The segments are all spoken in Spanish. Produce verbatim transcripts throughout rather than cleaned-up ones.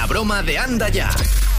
broma de Anda Ya.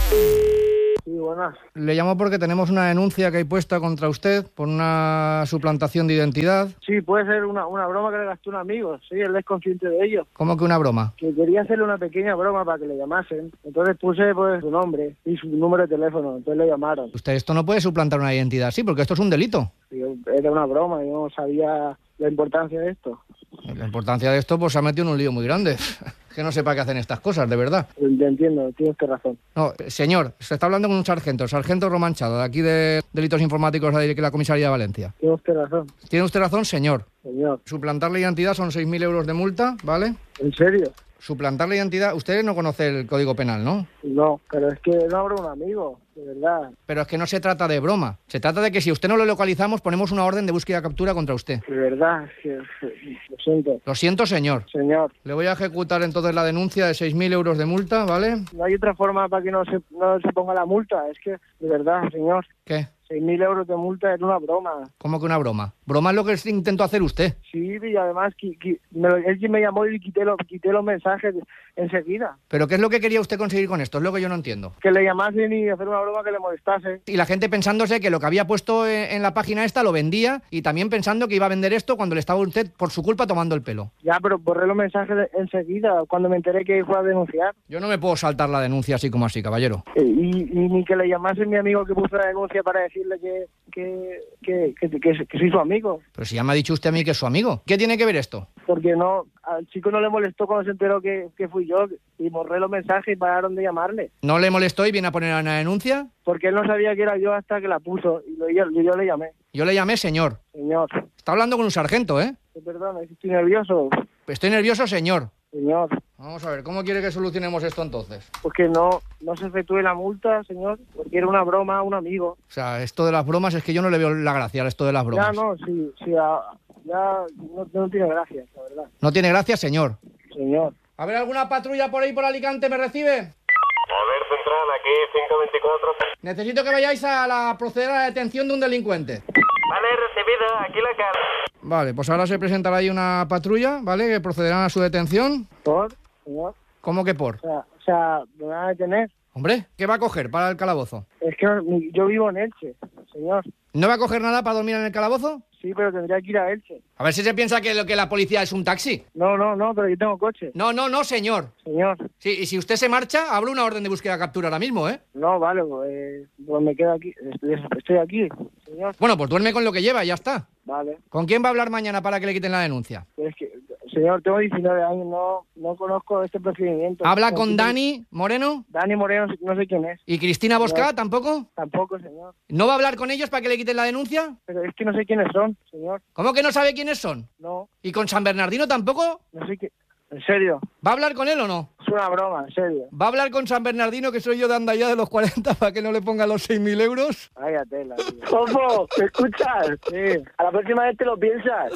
Sí, buenas. Le llamo porque tenemos una denuncia que hay puesta contra usted por una suplantación de identidad. Sí, puede ser una, una broma que le gastó un amigo. Sí, él es consciente de ello. ¿Cómo que una broma? Que quería hacerle una pequeña broma para que le llamasen. Entonces puse pues su nombre y su número de teléfono. Entonces le llamaron. Usted esto no puede suplantar una identidad así, porque esto es un delito. Sí, era una broma, yo no sabía la importancia de esto. La importancia de esto pues se ha metido en un lío muy grande. Que no sepa qué hacen estas cosas, de verdad. Te entiendo, tienes que razón. No, señor, se está hablando con un sargento, el sargento Romanchado, de aquí de Delitos Informáticos de la Comisaría de Valencia. Tiene usted razón. Tiene usted razón, señor. Señor. Suplantar la identidad son seis mil euros de multa, ¿vale? ¿En serio? Suplantar la identidad... Usted no conoce el Código Penal, ¿no? No, pero es que no abro un amigo, de verdad. Pero es que no se trata de broma. Se trata de que si usted no lo localizamos, ponemos una orden de búsqueda y captura contra usted. De verdad, es que, lo siento. Lo siento, señor. Señor. Le voy a ejecutar entonces la denuncia de seis mil euros de multa, ¿vale? No hay otra forma para que no se, no se ponga la multa. Es que, de verdad, señor. ¿Qué? seis mil euros de multa es una broma. ¿Cómo que una broma? Broma es lo que intentó hacer usted. Sí, y además qui, qui, me, él me llamó y quité, lo, quité los mensajes enseguida. ¿Pero qué es lo que quería usted conseguir con esto? Es lo que yo no entiendo. Que le llamasen y hacer una broma que le molestase. Y la gente pensándose que lo que había puesto en, en la página esta lo vendía y también pensando que iba a vender esto cuando le estaba usted por su culpa tomando el pelo. Ya, pero borré los mensajes de, enseguida cuando me enteré que fue a denunciar. Yo no me puedo saltar la denuncia así como así, caballero. Y, y, y ni que le llamase mi amigo que puso la denuncia para decirle que... que Que, que, que, que, que soy su amigo. Pero si ya me ha dicho usted a mí que es su amigo. ¿Qué tiene que ver esto? Porque no, al chico no le molestó cuando se enteró que, que fui yo y borré los mensajes y pararon de llamarle. ¿No le molestó y viene a poner una denuncia? Porque él no sabía que era yo hasta que la puso y lo, yo, yo le llamé. Yo le llamé señor. Señor. Está hablando con un sargento, ¿eh? Perdón, estoy nervioso. Estoy nervioso, señor. Señor. Vamos a ver, ¿cómo quiere que solucionemos esto entonces? Pues que no, no se efectúe la multa, señor, porque era una broma a un amigo. O sea, esto de las bromas es que yo no le veo la gracia a esto de las bromas. Ya no, sí, sí, ya, ya no, no tiene gracia, la verdad. No tiene gracia, señor. Señor. A ver, ¿alguna patrulla por ahí por Alicante me recibe? A ver, central, aquí cinco veinticuatro. Necesito que vayáis a la proceder a la detención de un delincuente. Vale, recibido, aquí la cara. Vale, pues ahora se presentará ahí una patrulla, ¿vale? Que procederán a su detención. ¿Por? Señor. ¿Cómo que por? O sea, o sea, me van a detener. Hombre, ¿qué va a coger para el calabozo? Es que yo vivo en Elche, señor. ¿No va a coger nada para dormir en el calabozo? Sí, pero tendría que ir a Elche. A ver si se piensa que lo que la policía es un taxi. No, no, no, pero yo tengo coche. No, no, no, señor. Señor. Sí, y si usted se marcha, abro una orden de búsqueda y captura ahora mismo, ¿eh? No, vale, pues, pues me quedo aquí. Estoy, estoy aquí, señor. Bueno, pues duerme con lo que lleva y ya está. Vale. ¿Con quién va a hablar mañana para que le quiten la denuncia? Es que, señor, tengo diecinueve años, no, no conozco este procedimiento. ¿Habla con Dani Moreno? Dani Moreno, no sé quién es. ¿Y Cristina Bosca No. tampoco? Tampoco, señor. ¿No va a hablar con ellos para que le quiten la denuncia? Pero es que no sé quiénes son, señor. ¿Cómo que no sabe quiénes son? No, ¿Y con San Bernardino tampoco? no sé qué. ¿En serio? ¿Va a hablar con él o no? Es una broma, en serio. ¿Va a hablar con San Bernardino, que soy yo de Anda Ya de los cuarenta, para que no le ponga los seis mil euros? Vaya tela, tío. Fofo, ¿me escuchas? Sí, A la próxima vez te lo piensas.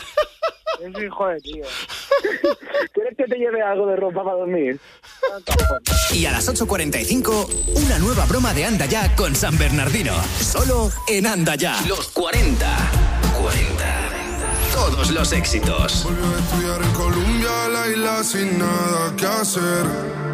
es hijo de tío. ¿Quieres que te lleve algo de ropa para dormir? Y a las ocho cuarenta y cinco, una nueva broma de Anda Ya con San Bernardino. Solo en Anda Ya. Los cuarenta. cuarenta. Todos los éxitos. Volvió a estudiar en Colombia, la isla sin nada que hacer.